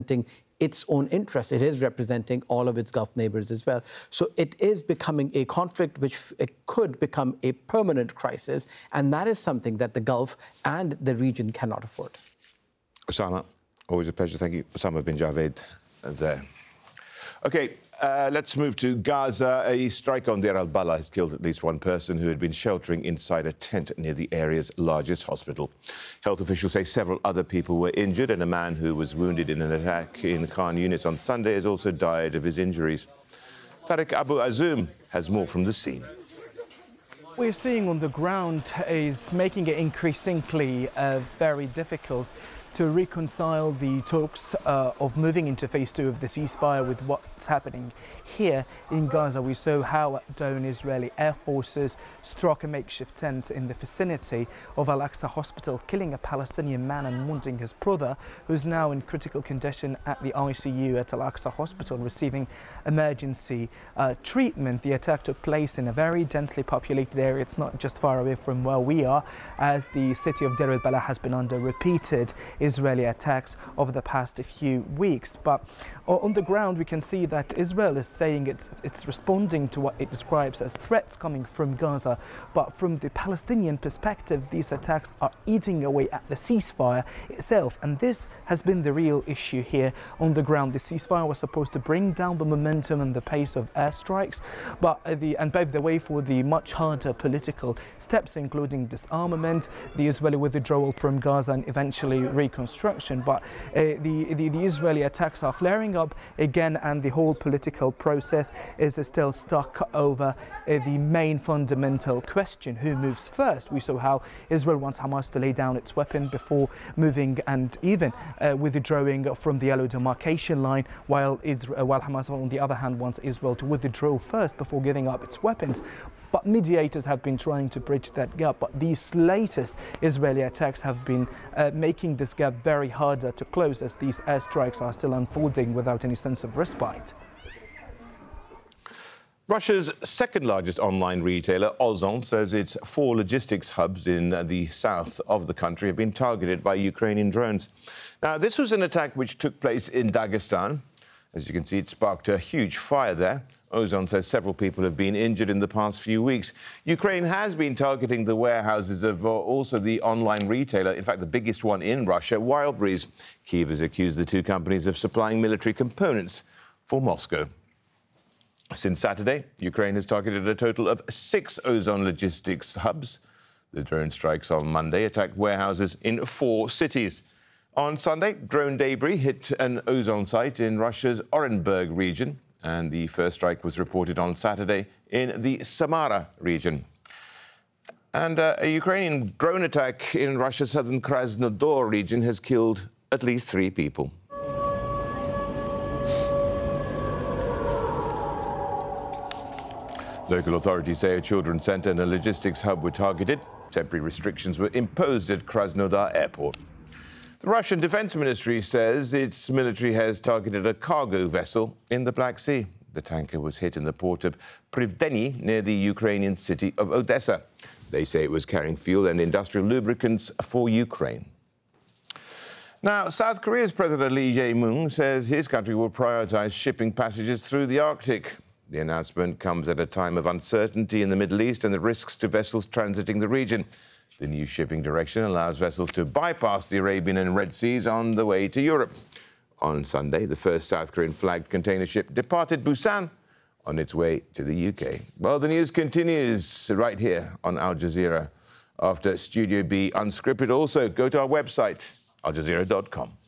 its own interests. It is representing all of its Gulf neighbors as well. So it is becoming a conflict which could become a permanent crisis, and that is something that the Gulf and the region cannot afford. Osama, always a pleasure. Thank you. Osama bin Javed there. OK, let's move to Gaza. A strike on Deir al-Balah has killed at least one person who had been sheltering inside a tent near the area's largest hospital. Health officials say several other people were injured, and a man who was wounded in an attack in Khan Yunis on Sunday has also died of his injuries. Tariq Abu Azoum has more from the scene. What we're seeing on the ground is making it increasingly very difficult to reconcile the talks of moving into phase 2 of the ceasefire with what's happening here in Gaza. We saw how at dawn Israeli air forces struck a makeshift tent in the vicinity of Al-Aqsa Hospital, killing a Palestinian man and wounding his brother, who's now in critical condition at the ICU at Al-Aqsa Hospital receiving emergency treatment. The attack took place in a very densely populated area. It's not just far away from where we are, as the city of Deir al-Balah has been under repeated Israeli attacks over the past few weeks. But on the ground, we can see that Israel is saying it's responding to what it describes as threats coming from Gaza. But from the Palestinian perspective, these attacks are eating away at the ceasefire itself. And this has been the real issue here on the ground. The ceasefire was supposed to bring down the momentum and the pace of airstrikes, but pave the way for the much harder political steps, including disarmament, the Israeli withdrawal from Gaza, and eventually reconstruction. But the Israeli attacks are flaring up again, and the whole political process is still stuck over the main fundamental question: who moves first? We saw how Israel wants Hamas to lay down its weapon before moving and even withdrawing from the yellow demarcation line, while Hamas, on the other hand, wants Israel to withdraw first before giving up its weapons. But mediators have been trying to bridge that gap. But these latest Israeli attacks have been making this gap very harder to close, as these airstrikes are still unfolding without any sense of respite. Russia's second largest online retailer, Ozon, says its 4 logistics hubs in the south of the country have been targeted by Ukrainian drones. Now, this was an attack which took place in Dagestan. As you can see, it sparked a huge fire there. Ozon says several people have been injured in the past few weeks. Ukraine has been targeting the warehouses of also the online retailer, in fact, the biggest one in Russia, Wildberries. Kyiv has accused the two companies of supplying military components for Moscow. Since Saturday, Ukraine has targeted a total of 6 Ozon logistics hubs. The drone strikes on Monday attacked warehouses in 4 cities. On Sunday, drone debris hit an Ozon site in Russia's Orenburg region, and the first strike was reported on Saturday in the Samara region. And a Ukrainian drone attack in Russia's southern Krasnodar region has killed at least 3 people. Local authorities say a children's centre and a logistics hub were targeted. Temporary restrictions were imposed at Krasnodar airport. The Russian Defence Ministry says its military has targeted a cargo vessel in the Black Sea. The tanker was hit in the port of Privdeni near the Ukrainian city of Odessa. They say it was carrying fuel and industrial lubricants for Ukraine. Now, South Korea's President Lee Jae-myung says his country will prioritise shipping passengers through the Arctic. The announcement comes at a time of uncertainty in the Middle East and the risks to vessels transiting the region. The new shipping direction allows vessels to bypass the Arabian and Red Seas on the way to Europe. On Sunday, the first South Korean-flagged container ship departed Busan on its way to the UK. Well, the news continues right here on Al Jazeera. After Studio B Unscripted, also go to our website, aljazeera.com.